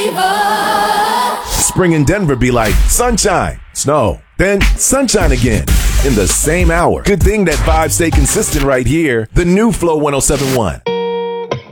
Spring in Denver be like sunshine, snow, then sunshine again in the same hour. Good thing that vibes stay consistent right here. The new Flow 107.1.